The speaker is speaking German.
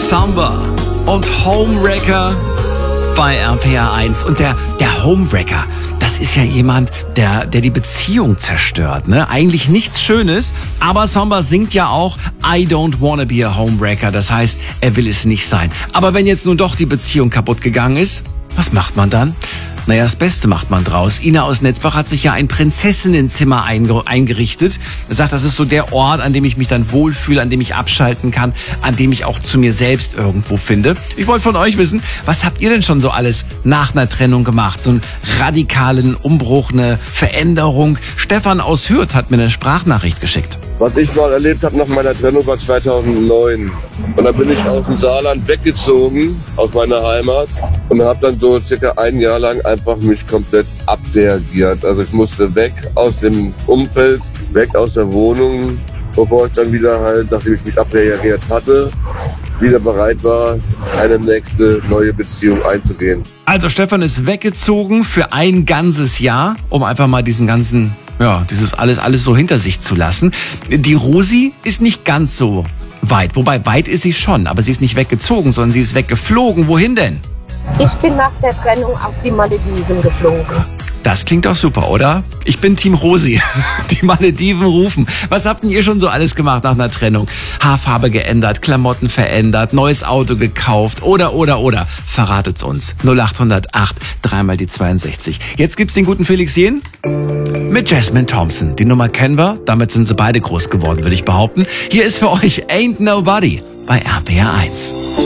Samba und Homewrecker bei RPR 1. Und der Homewrecker, das ist ja jemand, der die Beziehung zerstört, ne? Eigentlich nichts Schönes, aber Samba singt ja auch I don't wanna be a Homewrecker. Das heißt, er will es nicht sein. Aber wenn jetzt nun doch die Beziehung kaputt gegangen ist, was macht man dann? Naja, das Beste macht man draus. Ina aus Netzbach hat sich ja ein Prinzessinnenzimmer eingerichtet. Er sagt, das ist so der Ort, an dem ich mich dann wohlfühle, an dem ich abschalten kann, an dem ich auch zu mir selbst irgendwo finde. Ich wollte von euch wissen, was habt ihr denn schon so alles nach einer Trennung gemacht? So einen radikalen Umbruch, eine Veränderung. Stefan aus Hürth hat mir eine Sprachnachricht geschickt. Was ich mal erlebt habe nach meiner Trennung war 2009. Und dann bin ich aus dem Saarland weggezogen, aus meiner Heimat. Und habe dann so circa ein Jahr lang einfach mich komplett abreagiert. Also ich musste weg aus dem Umfeld, weg aus der Wohnung, bevor ich dann wieder halt, nachdem ich mich abreagiert hatte, wieder bereit war, eine nächste neue Beziehung einzugehen. Also Stefan ist weggezogen für ein ganzes Jahr, um einfach mal diesen ganzen, dieses alles so hinter sich zu lassen. Die Rosi ist nicht ganz so weit. Wobei, weit ist sie schon, aber sie ist nicht weggezogen, sondern sie ist weggeflogen. Wohin denn? Ich bin nach der Trennung auf die Malediven geflogen. Das klingt doch super, oder? Ich bin Team Rosi. Die Malediven rufen. Was habt denn ihr schon so alles gemacht nach einer Trennung? Haarfarbe geändert, Klamotten verändert, neues Auto gekauft oder. Verratet's uns. 0808 3 die 62. Jetzt gibt's den guten Felix Jähn mit Jasmine Thompson. Die Nummer kennen wir. Damit sind sie beide groß geworden, würde ich behaupten. Hier ist für euch Ain't Nobody bei RPR 1.